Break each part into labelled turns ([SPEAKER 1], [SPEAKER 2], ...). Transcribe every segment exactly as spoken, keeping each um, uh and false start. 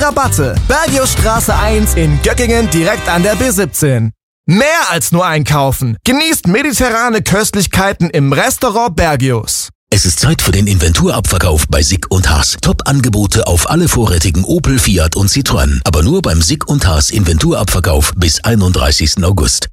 [SPEAKER 1] Rabatte. Bergiusstraße eins in Göckingen direkt an der B siebzehn. Mehr als nur einkaufen. Genießt mediterrane Köstlichkeiten im Restaurant Bergius.
[SPEAKER 2] Es ist Zeit für den Inventurabverkauf bei Sick und Haas. Top-Angebote auf alle vorrätigen Opel, Fiat und Citroën. Aber nur beim Sick und Haas Inventurabverkauf bis einunddreißigsten August.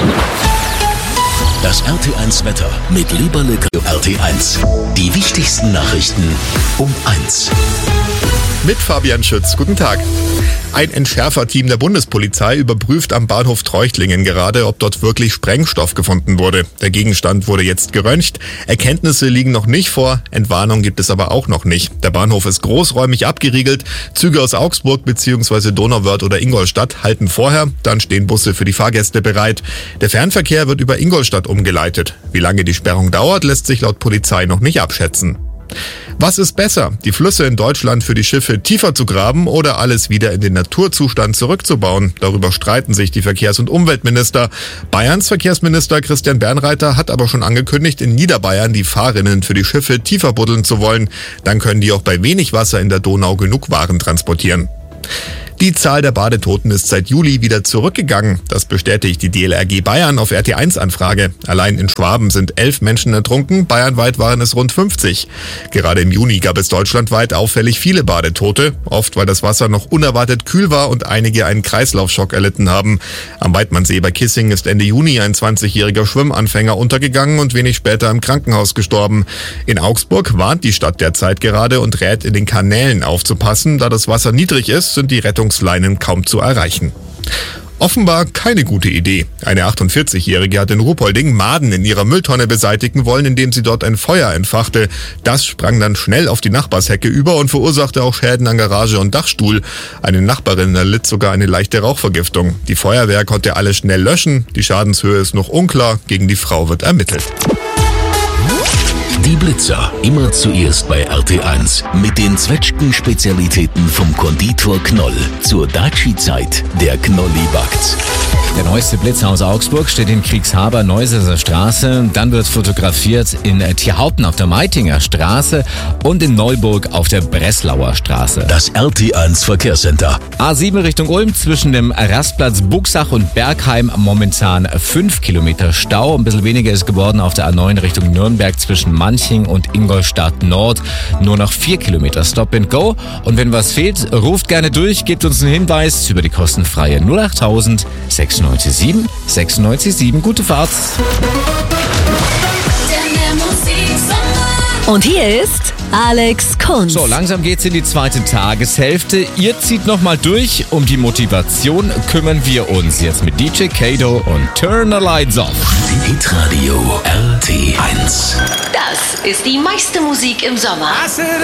[SPEAKER 2] Das R T eins Wetter mit Lieberle R T eins. Die wichtigsten Nachrichten um eins.
[SPEAKER 3] Mit Fabian Schütz. Guten Tag. Ein Entschärferteam der Bundespolizei überprüft am Bahnhof Treuchtlingen gerade, ob dort wirklich Sprengstoff gefunden wurde. Der Gegenstand wurde jetzt geröntgt. Erkenntnisse liegen noch nicht vor, Entwarnung gibt es aber auch noch nicht. Der Bahnhof ist großräumig abgeriegelt. Züge aus Augsburg bzw. Donauwörth oder Ingolstadt halten vorher, dann stehen Busse für die Fahrgäste bereit. Der Fernverkehr wird über Ingolstadt umgeleitet. Wie lange die Sperrung dauert, lässt sich laut Polizei noch nicht abschätzen. Was ist besser, die Flüsse in Deutschland für die Schiffe tiefer zu graben oder alles wieder in den Naturzustand zurückzubauen? Darüber streiten sich die Verkehrs- und Umweltminister. Bayerns Verkehrsminister Christian Bernreiter hat aber schon angekündigt, in Niederbayern die Fahrrinnen für die Schiffe tiefer buddeln zu wollen. Dann können die auch bei wenig Wasser in der Donau genug Waren transportieren. Die Zahl der Badetoten ist seit Juli wieder zurückgegangen. Das bestätigt die D L R G Bayern auf R T eins Anfrage. Allein in Schwaben sind elf Menschen ertrunken, bayernweit waren es rund fünfzig. Gerade im Juni gab es deutschlandweit auffällig viele Badetote, oft weil das Wasser noch unerwartet kühl war und einige einen Kreislaufschock erlitten haben. Am Weidmannsee bei Kissing ist Ende Juni ein zwanzigjähriger Schwimmanfänger untergegangen und wenig später im Krankenhaus gestorben. In Augsburg warnt die Stadt derzeit gerade und rät, in den Kanälen aufzupassen. Da das Wasser niedrig ist, sind die Rettungsleinen kaum zu erreichen. Offenbar keine gute Idee. Eine achtundvierzigjährige hat in Ruhpolding Maden in ihrer Mülltonne beseitigen wollen, indem sie dort ein Feuer entfachte. Das sprang dann schnell auf die Nachbarshecke über und verursachte auch Schäden an Garage und Dachstuhl. Eine Nachbarin erlitt sogar eine leichte Rauchvergiftung. Die Feuerwehr konnte alles schnell löschen. Die Schadenshöhe ist noch unklar. Gegen die Frau wird ermittelt.
[SPEAKER 2] Die Blitzer, immer zuerst bei R T eins. Mit den Zwetschgen-Spezialitäten vom Konditor Knoll. Zur Daci-Zeit, der Knolli backt.
[SPEAKER 4] Der neueste Blitzer aus Augsburg steht in Kriegshaber, Neusesser Straße. Dann wird fotografiert in Tierhaupten auf der Meitinger Straße und in Neuburg auf der Breslauer Straße.
[SPEAKER 2] Das R T eins Verkehrscenter.
[SPEAKER 4] A sieben Richtung Ulm zwischen dem Rastplatz Buxach und Bergheim momentan fünf Kilometer Stau. Ein bisschen weniger ist geworden auf der A neun Richtung Nürnberg zwischen Manching und Ingolstadt Nord. Nur noch vier Kilometer Stop and Go. Und wenn was fehlt, ruft gerne durch, gebt uns einen Hinweis über die kostenfreie null acht sechs neun sieben sechs neun sieben. Gute Fahrt.
[SPEAKER 5] Und hier ist Alex Kunz.
[SPEAKER 4] So, langsam geht's in die zweite Tageshälfte. Ihr zieht nochmal durch. Um die Motivation kümmern wir uns jetzt mit D J Kato und Turn the Lights Off.
[SPEAKER 2] Hitradio R T eins.
[SPEAKER 5] Das ist die meiste Musik im Sommer.